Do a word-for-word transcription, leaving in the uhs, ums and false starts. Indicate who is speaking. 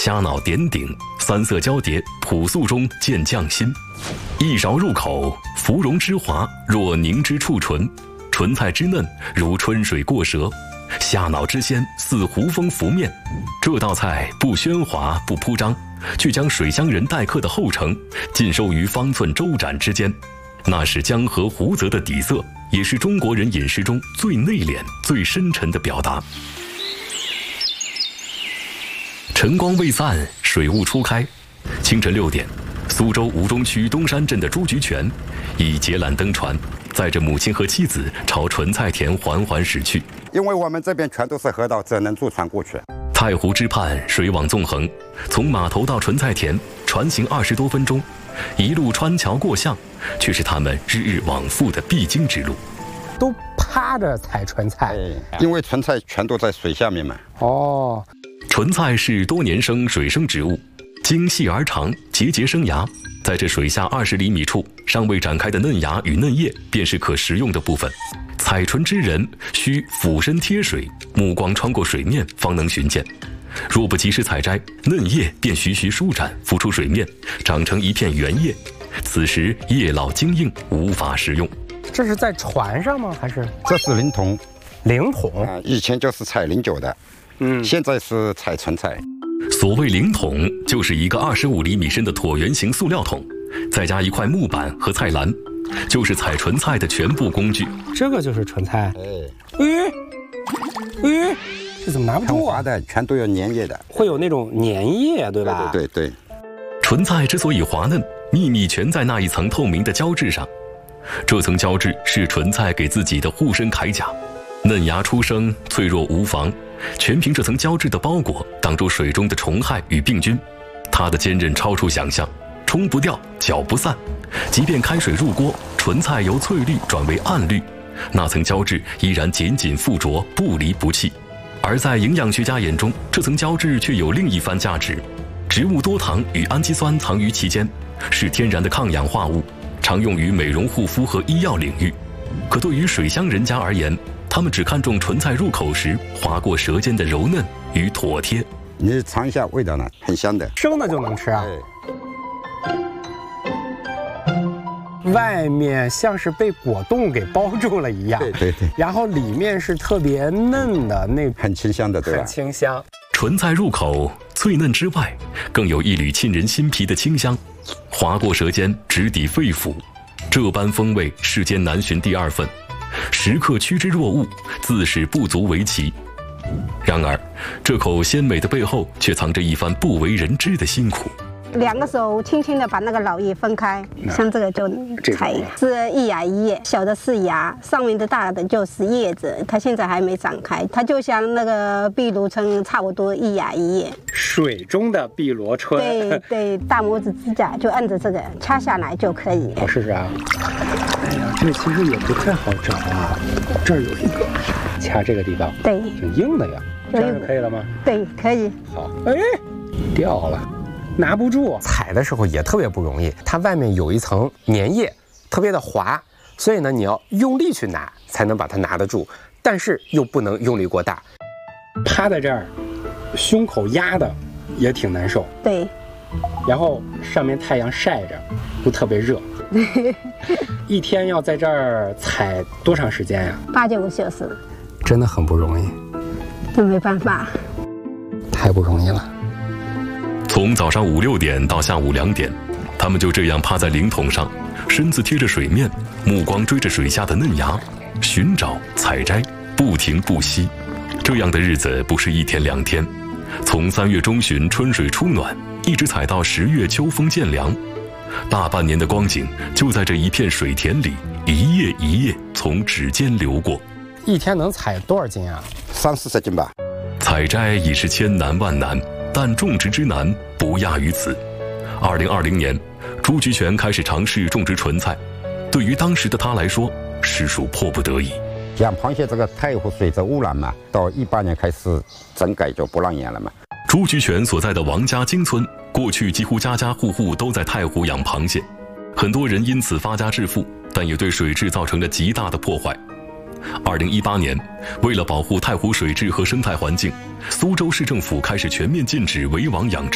Speaker 1: 虾脑点顶，三色交叠，朴素中见匠心。一勺入口，芙蓉之滑若凝脂触唇，唇菜之嫩如春水过舌，虾脑之鲜似胡蜂拂面。这道菜不喧哗不铺张，却将水乡人待客的后程尽收于方寸周展之间。那是江河湖泽的底色，也是中国人饮食中最内敛最深沉的表达。晨光未散，水雾初开。清晨六点，苏州吴中区东山镇的朱菊泉以结缆登船，载着母亲和妻子朝纯菜田缓缓驶去。
Speaker 2: 因为我们这边全都是河道，只能坐船过去。
Speaker 1: 太湖之畔，水网纵横，从码头到纯菜田，船行二十多分钟，一路穿桥过巷，却是他们日日往复的必经之路。
Speaker 3: 都趴着采纯菜，
Speaker 2: 因为纯菜全都在水下面嘛。
Speaker 3: 哦，
Speaker 1: 纯菜是多年生水生植物，茎细而长，节节生芽。在这水下二十厘米处，尚未展开的嫩芽与嫩叶，便是可食用的部分。采纯之人需俯身贴水，目光穿过水面方能寻见。若不及时采摘，嫩叶便徐徐舒展，浮出水面，长成一片圆叶。此时叶老茎硬，无法食用。
Speaker 3: 这是在船上吗？还是？
Speaker 2: 这是灵桶，
Speaker 3: 灵桶、
Speaker 2: 啊、以前就是采灵酒的，嗯，现在是采纯菜。
Speaker 1: 所谓灵桶，就是一个二十五厘米深的椭圆形塑料桶，再加一块木板和菜篮，就是采纯菜的全部工具。
Speaker 3: 这个就是纯菜。哎，哎，哎，这怎么拿不住啊？
Speaker 2: 的全都有粘液的，
Speaker 3: 会有那种粘液，对吧？
Speaker 2: 对对对。
Speaker 1: 纯菜之所以滑嫩，秘密全在那一层透明的胶质上。这层胶质是纯菜给自己的护身铠甲，嫩芽出生，脆弱无妨，全凭这层胶质的包裹，挡住水中的虫害与病菌。它的坚韧超出想象，冲不掉，搅不散。即便开水入锅，纯菜由翠绿转为暗绿，那层胶质依然紧紧附着，不离不弃。而在营养学家眼中，这层胶质却有另一番价值。植物多糖与氨基酸藏于其间，是天然的抗氧化物，常用于美容护肤和医药领域。可对于水乡人家而言，他们只看重纯菜入口时划过舌尖的柔嫩与妥帖。
Speaker 2: 你尝一下味道呢，很香的。
Speaker 3: 生的就能吃啊？外面像是被果冻给包住了一样，
Speaker 2: 对对对，
Speaker 3: 然后里面是特别嫩的，那
Speaker 2: 很清香的，对吧？
Speaker 3: 很清香。
Speaker 1: 纯菜入口，脆嫩之外，更有一缕沁人心脾的清香，划过舌尖，直抵肺腑。这般风味，世间难寻第二份。食客趋之若鹜，自是不足为奇。然而，这口鲜美的背后，却藏着一番不为人知的辛苦。
Speaker 4: 两个手轻轻地把那个老叶分开，像这个就采是一芽一叶，小的是芽，上面的大的就是叶子，它现在还没长开，它就像那个碧螺春差不多一芽一叶。
Speaker 3: 水中的碧螺春。
Speaker 4: 对对，大拇指指甲就按着这个掐下来就可以。
Speaker 3: 我试试啊。哎呀，这其实也不太好找啊，这儿有一个，掐这个地方，
Speaker 4: 对，
Speaker 3: 挺硬的呀，这样就可以了吗？
Speaker 4: 对，可以。
Speaker 3: 好，哎，掉了。拿不住，采的时候也特别不容易，它外面有一层粘液，特别的滑，所以呢，你要用力去拿，才能把它拿得住，但是又不能用力过大。趴在这儿，胸口压的也挺难受。
Speaker 4: 对。
Speaker 3: 然后上面太阳晒着，又特别热。一天要在这儿采多长时间呀？
Speaker 4: 八九个小时。
Speaker 3: 真的很不容易。
Speaker 4: 这没办法。
Speaker 3: 太不容易了。
Speaker 1: 从早上五六点到下午两点，他们就这样趴在灵桶上，身子贴着水面，目光追着水下的嫩芽，寻找、采摘，不停不息。这样的日子不是一天两天，从三月中旬春水初暖，一直采到十月秋风渐凉，大半年的光景就在这一片水田里，一叶一叶从指尖流过。
Speaker 3: 一天能采多少斤啊？
Speaker 2: 三四十斤吧。
Speaker 1: 采摘已是千难万难，但种植之难不亚于此。二零二零年，朱菊泉开始尝试种植纯菜，对于当时的他来说，实属迫不得已。
Speaker 2: 养螃蟹这个太湖水质污染嘛，到一八年开始整改就不让养了嘛。
Speaker 1: 朱菊泉所在的王家金村，过去几乎家家户户都在太湖养螃蟹，很多人因此发家致富，但也对水质造成了极大的破坏。二零一八年，为了保护太湖水质和生态环境，苏州市政府开始全面禁止围网养殖。